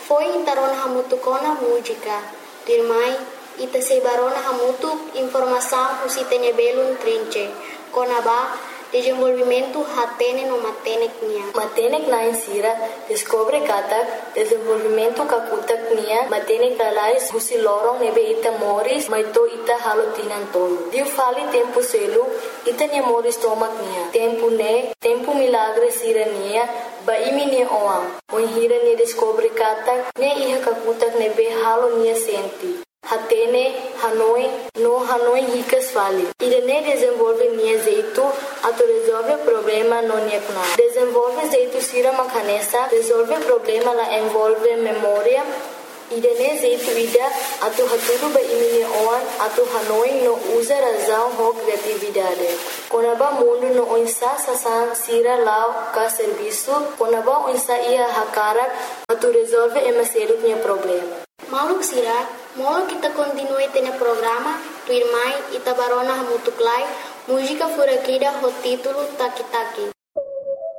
Foi intarona hamutu kona música. Dirmai, ita se barona hamutu informação o si tenha belun trinche. Kona ba, desenvolvimento hatene no matenek nia. Matenek na insira descobre katak desenvolvimento kakutak nia matenek dalais husi lorong nebe ita moris maito ita halotinan tolo. Diu fali tempo selu ita nia moris tomak nia. Tempo milagre sira nia ba imi nia oang. Oin hira nia descobre katak nia iha kakutak nebe halo nia senti. Hatene, Hanoi ricas fali. Irene desenvolve nia jeito, ato resolve problema no nia kuna. Desenvolve jeito sira makanesa, resolve problema la envolve memória. Irene jeito ida, ato haturu ba imini oan, ato Hanoi no usa razão ho criatividade. Konaba mundo no oinsa sasan sira lao ka serviço, konaba oinsa ia hakarak, ato resolve emaseru nia problema. Mauluk sira, molo kita continue tene programa, tu irmai ita barona hamutuklai, música furakida ho título Taki Taki.